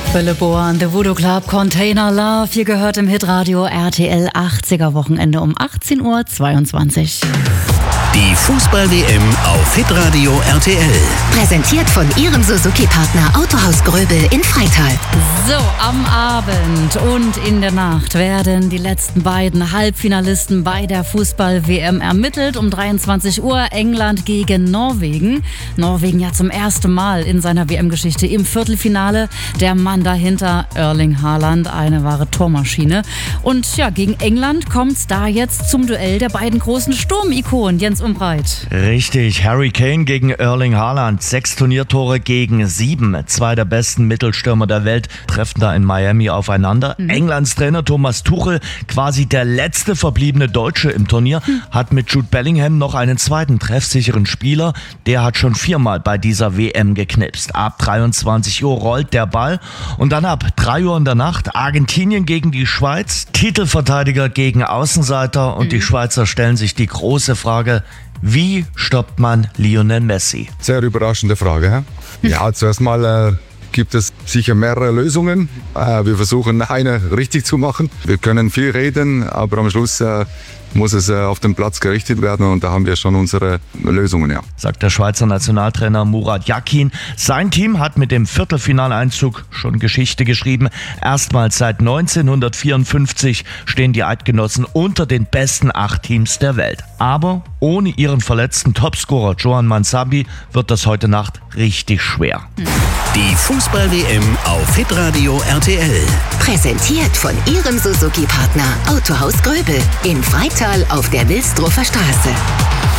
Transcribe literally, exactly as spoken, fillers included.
Philipp Bohan, The Voodoo Club, Container Love. Hier gehört im Hitradio R T L achtziger Wochenende um achtzehn Uhr zweiundzwanzig. Die Fußball-W M auf Hitradio R T L. Präsentiert von Ihrem Suzuki-Partner Autohaus Gröbel in Freital. So, am Abend und in der Nacht werden die letzten beiden Halbfinalisten bei der Fußball-W M ermittelt. Um dreiundzwanzig Uhr England gegen Norwegen. Norwegen ja zum ersten Mal in seiner W M-Geschichte im Viertelfinale. Der Mann dahinter, Erling Haaland, eine wahre Tormaschine. Und ja, gegen England kommt es da jetzt zum Duell der beiden großen Sturmikonen. Jens Umbreit. Richtig, Harry Kane gegen Erling Haaland. Sechs Turniertore gegen sieben. Zwei der besten Mittelstürmer der Welt treffen da in Miami aufeinander. Mhm. Englands Trainer Thomas Tuchel, quasi der letzte verbliebene Deutsche im Turnier, mhm. hat mit Jude Bellingham noch einen zweiten treffsicheren Spieler. Der hat schon viermal bei dieser W M geknipst. Ab dreiundzwanzig Uhr rollt der Ball und dann ab drei Uhr in der Nacht Argentinien gegen die Schweiz. Titelverteidiger gegen Außenseiter und mhm. die Schweizer stellen sich die große Frage: Wie stoppt man Lionel Messi? Sehr überraschende Frage. Hä? Ja, zuerst mal äh, gibt es sicher mehrere Lösungen. Äh, wir versuchen eine richtig zu machen. Wir können viel reden, aber am Schluss äh, muss es äh, auf den Platz gerichtet werden und da haben wir schon unsere Lösungen, ja. Sagt der Schweizer Nationaltrainer Murat Yakin. Sein Team hat mit dem Viertelfinaleinzug schon Geschichte geschrieben. Erstmals seit neunzehnhundertvierundfünfzig stehen die Eidgenossen unter den besten acht Teams der Welt. Aber ohne ihren verletzten Topscorer Johan Mansabi wird das heute Nacht richtig schwer. Die Fußball-W M auf Hitradio R T L. Präsentiert von Ihrem Suzuki-Partner Autohaus Gröbel in Freital auf der Wilsdruffer Straße.